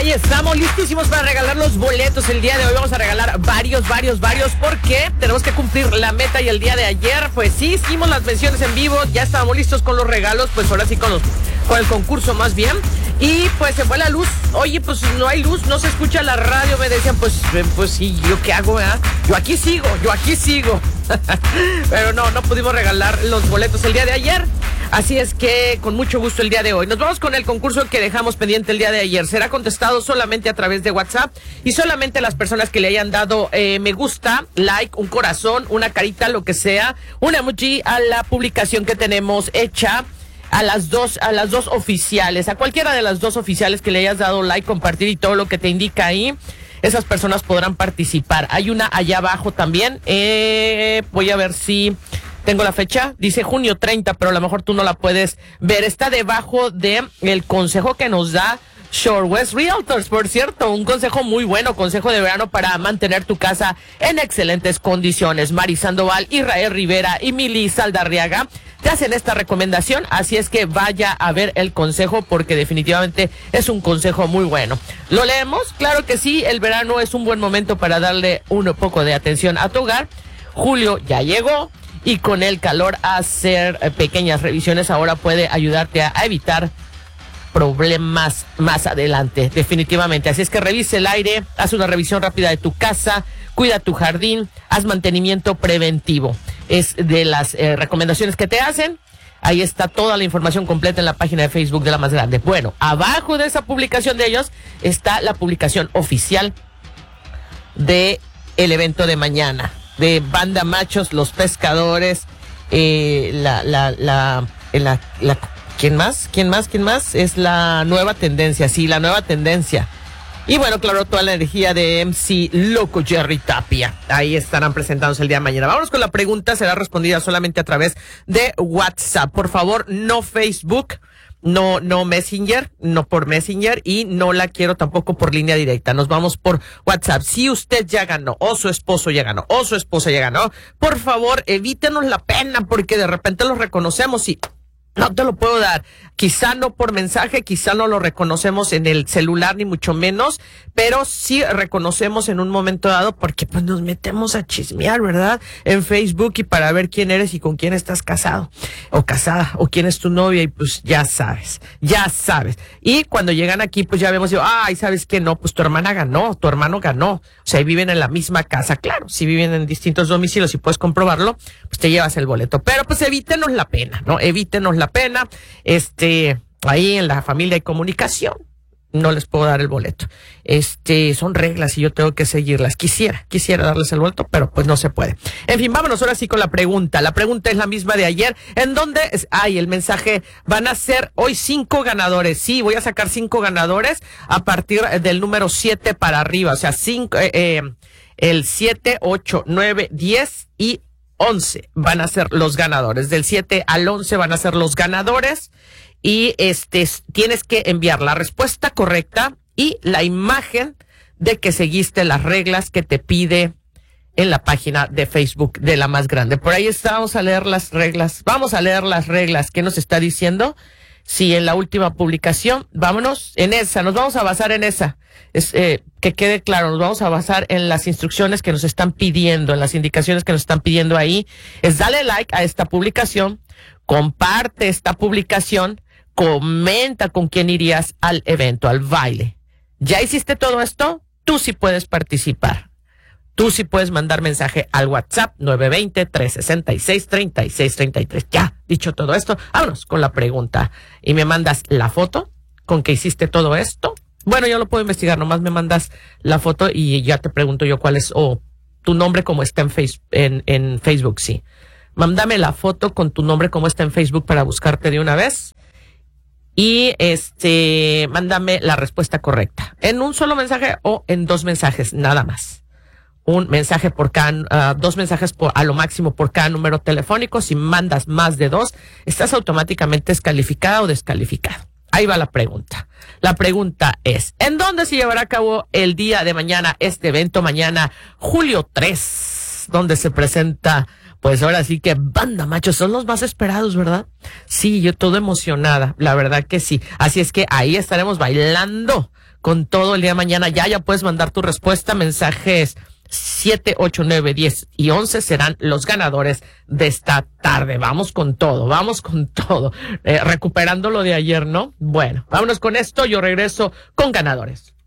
ahí estamos listísimos para regalar los boletos. El día de hoy vamos a regalar varios, porque tenemos que cumplir la meta y el día de ayer, pues sí, hicimos las menciones en vivo, ya estábamos listos con los regalos, pues ahora sí con el concurso más bien. Y pues se fue la luz. Oye, pues no hay luz, no se escucha la radio. Me decían, pues sí, ¿yo qué hago, verdad? Yo aquí sigo. Pero no pudimos regalar los boletos el día de ayer. Así es que con mucho gusto el día de hoy nos vamos con el concurso que dejamos pendiente el día de ayer. Será contestado solamente a través de WhatsApp y solamente las personas que le hayan dado me gusta, like, un corazón, una carita, lo que sea, un emoji a la publicación que tenemos hecha a las dos oficiales, a cualquiera de las dos oficiales que le hayas dado like, compartir y todo lo que te indica ahí. Esas personas podrán participar. Hay una allá abajo también. Voy a ver si tengo la fecha. Dice junio 30, pero a lo mejor tú no la puedes ver. Está debajo de el consejo que nos da Shore West Realtors, por cierto, un consejo muy bueno, consejo de verano para mantener tu casa en excelentes condiciones. Mari Sandoval, Israel Rivera y Mili Saldarriaga te hacen esta recomendación, así es que vaya a ver el consejo porque definitivamente es un consejo muy bueno. ¿Lo leemos? Claro que sí, el verano es un buen momento para darle un poco de atención a tu hogar. Julio ya llegó y con el calor hacer pequeñas revisiones ahora puede ayudarte a evitar problemas más adelante, definitivamente. Así es que revise el aire, haz una revisión rápida de tu casa, cuida tu jardín, haz mantenimiento preventivo. Es de las recomendaciones que te hacen. Ahí está toda la información completa en la página de Facebook de La Más Grande. Bueno, abajo de esa publicación de ellos está la publicación oficial de el evento de mañana, de Banda Machos, Los Pescadores, ¿Quién más? Es la nueva tendencia, sí, la nueva tendencia. Y bueno, claro, toda la energía de MC Loco Jerry Tapia. Ahí estarán presentándose el día de mañana. Vámonos con la pregunta, será respondida solamente a través de WhatsApp. Por favor, no Facebook, no Messenger, no por Messenger y no la quiero tampoco por línea directa. Nos vamos por WhatsApp. Si usted ya ganó, o su esposo ya ganó, o su esposa ya ganó, por favor, evítenos la pena porque de repente los reconocemos y no te lo puedo dar, quizá no por mensaje, quizá no lo reconocemos en el celular ni mucho menos, pero sí reconocemos en un momento dado porque pues nos metemos a chismear, ¿verdad? En Facebook y para ver quién eres y con quién estás casado o casada o quién es tu novia y pues ya sabes. Y cuando llegan aquí pues ya vemos, ay, ¿sabes qué? No, pues tu hermana ganó, tu hermano ganó, o sea, viven en la misma casa, claro, si viven en distintos domicilios y puedes comprobarlo, pues te llevas el boleto, pero pues evítenos la pena, ¿no? Evítenos la pena, ahí en la familia hay comunicación, no les puedo dar el boleto, son reglas y yo tengo que seguirlas, quisiera darles el boleto, pero pues no se puede. En fin, vámonos ahora sí con la pregunta es la misma de ayer, en donde, el mensaje, van a ser hoy 5 ganadores, sí, voy a sacar 5 ganadores a partir del número 7 para arriba, o sea, 5, el 7, 8, 9, 10 y 11 van a ser los ganadores. Del 7 al 11 van a ser los ganadores. Y tienes que enviar la respuesta correcta y la imagen de que seguiste las reglas que te pide en la página de Facebook de La Más Grande. Por ahí está, vamos a leer las reglas. ¿Qué nos está diciendo? Sí, en la última publicación, vámonos en esa, nos vamos a basar en esa. Que quede claro, nos vamos a basar en las instrucciones que nos están pidiendo, en las indicaciones que nos están pidiendo ahí. Es dale like a esta publicación, comparte esta publicación, comenta con quién irías al evento, al baile. ¿Ya hiciste todo esto? Tú sí puedes participar. Tú sí puedes mandar mensaje al WhatsApp 920-366-3633. Ya, dicho todo esto, vámonos con la pregunta. Y me mandas la foto con que hiciste todo esto. Bueno, yo lo puedo investigar, nomás me mandas la foto y ya te pregunto yo cuál es, tu nombre como está en Facebook, sí. Mándame la foto con tu nombre como está en Facebook para buscarte de una vez. Y mándame la respuesta correcta. En un solo mensaje o en 2 mensajes, nada más. Un mensaje por cada, 2 mensajes a lo máximo por cada número telefónico. Si mandas más de 2, estás automáticamente descalificada o descalificado. Ahí va la pregunta. La pregunta es, ¿en dónde se llevará a cabo el día de mañana este evento? Mañana, julio 3, donde se presenta Pues ahora sí que Banda Macho son los más esperados, ¿verdad? Sí, yo todo emocionada, la verdad que sí. Así es que ahí estaremos bailando con todo el día de mañana. Ya puedes mandar tu respuesta, mensajes 7, 8, 9, 10 y 11 serán los ganadores de esta tarde. Vamos con todo, recuperando lo de ayer, ¿no? Bueno, vámonos con esto, yo regreso con ganadores.